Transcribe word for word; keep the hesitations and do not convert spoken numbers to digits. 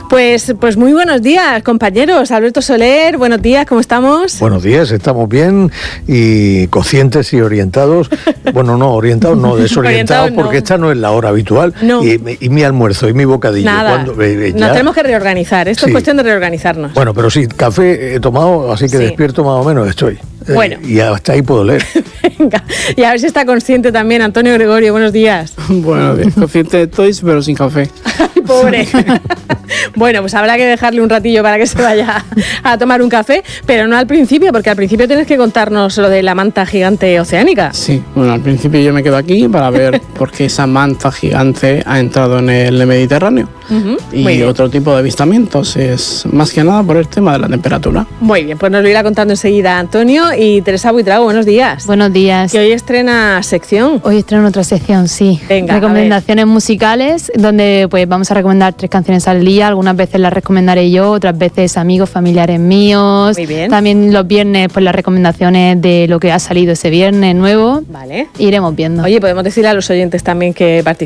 Pues, pues muy buenos días, compañeros. Alberto Soler, buenos días, ¿cómo estamos? Buenos días, estamos bien y conscientes y orientados. Bueno, no, orientados no, desorientados, porque no. Esta no es la hora habitual. No. Y, y mi almuerzo y mi bocadillo. Nada, ¿cuándo? Eh, nos tenemos que reorganizar, esto sí. Es cuestión de reorganizarnos. Bueno, pero sí, café he tomado, así que sí. Despierto más o menos estoy. Bueno. Eh, y hasta ahí puedo leer. Venga, y a ver si está consciente también Antonio Gregorio, buenos días. Buenos días, consciente estoy, pero sin café. Ay, pobre. Bueno, pues habrá que dejarle un ratillo para que se vaya a tomar un café, pero no al principio, porque al principio tienes que contarnos lo de la manta gigante oceánica. Sí, bueno, al principio yo me quedo aquí para ver por qué esa manta gigante ha entrado en el Mediterráneo. Uh-huh. Y otro tipo de avistamientos, es más que nada por el tema de la temperatura. Muy bien, pues nos lo irá contando enseguida Antonio. Y Teresa Buitrago, buenos días. Buenos días. Que hoy estrena sección. Hoy estrena otra sección, sí. Venga, recomendaciones musicales, donde pues vamos a recomendar tres canciones al día. Algunas veces las recomendaré yo, otras veces amigos, familiares míos. Muy bien. También los viernes, pues las recomendaciones de lo que ha salido ese viernes nuevo. Vale. Iremos viendo. Oye, podemos decirle a los oyentes también que participen